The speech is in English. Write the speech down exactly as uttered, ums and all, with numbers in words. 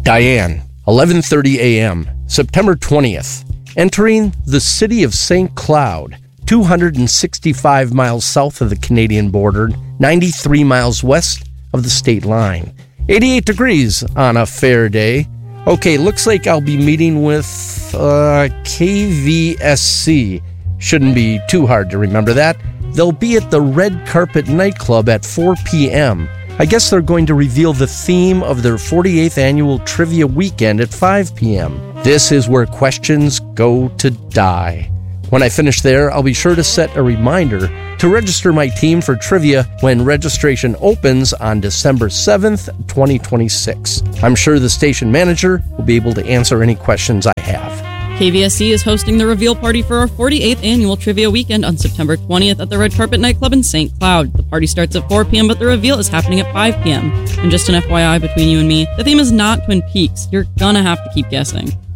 Diane, eleven thirty a.m., September twentieth. Entering the city of Saint Cloud, two hundred sixty-five miles south of the Canadian border, ninety-three miles west of the state line. eighty-eight degrees on a fair day. Okay, looks like I'll be meeting with uh, K V S C. Shouldn't be too hard to remember that. They'll be at the Red Carpet Nightclub at four p.m. I guess they're going to reveal the theme of their forty-eighth annual Trivia Weekend at five p.m. This is where questions go to die. When I finish there, I'll be sure to set a reminder to register my team for trivia when registration opens on December seventh, twenty twenty-six. I'm sure the station manager will be able to answer any questions I have. K V S C is hosting the reveal party for our forty-eighth annual Trivia Weekend on September twentieth at the Red Carpet Nightclub in Saint Cloud. The party starts at four p.m., but the reveal is happening at five p.m. And just an F Y I between you and me, the theme is not Twin Peaks. You're gonna have to keep guessing.